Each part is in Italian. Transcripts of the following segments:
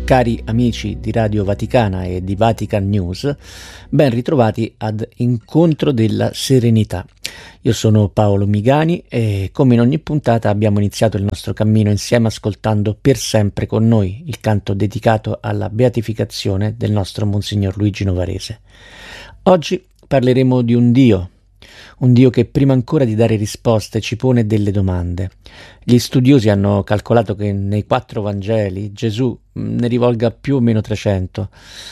Cari amici di Radio Vaticana e di Vatican News, ben ritrovati ad Incontro della Serenità. Io sono Paolo Migani e come in ogni puntata abbiamo iniziato il nostro cammino insieme ascoltando Per sempre con noi, il canto dedicato alla beatificazione del nostro Monsignor Luigi Novarese. Oggi parleremo di un Dio che prima ancora di dare risposte ci pone delle domande. Gli studiosi hanno calcolato che nei 4 Vangeli Gesù ne rivolga più o meno 300,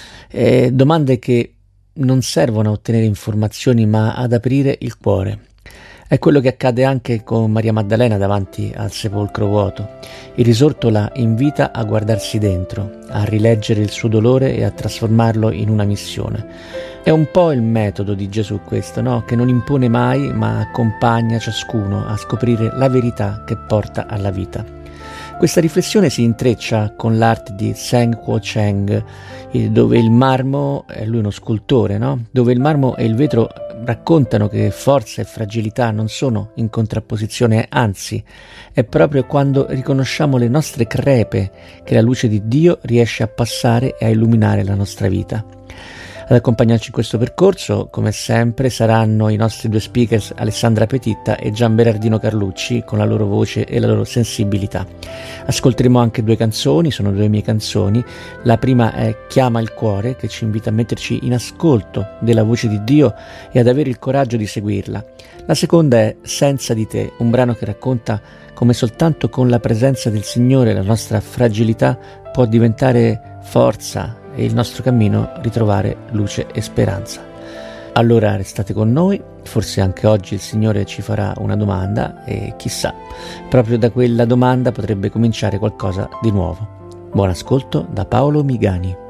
domande che non servono a ottenere informazioni ma ad aprire il cuore. È quello che accade anche con Maria Maddalena davanti al sepolcro vuoto. Il risorto la invita a guardarsi dentro, a rileggere il suo dolore e a trasformarlo in una missione. È un po' il metodo di Gesù questo, no? Che non impone mai, ma accompagna ciascuno a scoprire la verità che porta alla vita. Questa riflessione si intreccia con l'arte di Zheng Guocheng, dove il marmo, è lui uno scultore, no? Dove il marmo e il vetro raccontano che forza e fragilità non sono in contrapposizione, anzi, è proprio quando riconosciamo le nostre crepe che la luce di Dio riesce a passare e a illuminare la nostra vita. Ad accompagnarci in questo percorso, come sempre, saranno i nostri 2 speakers Alessandra Petitta e Gian Berardino Carlucci con la loro voce e la loro sensibilità. Ascolteremo anche 2 canzoni, sono 2 mie canzoni. La prima è Chiama il cuore, che ci invita a metterci in ascolto della voce di Dio e ad avere il coraggio di seguirla. La seconda è Senza di te, un brano che racconta come soltanto con la presenza del Signore la nostra fragilità può diventare forza e il nostro cammino ritrovare luce e speranza. Allora restate con noi, forse anche oggi il Signore ci farà una domanda e chissà, proprio da quella domanda potrebbe cominciare qualcosa di nuovo. Buon ascolto da Paolo Migani.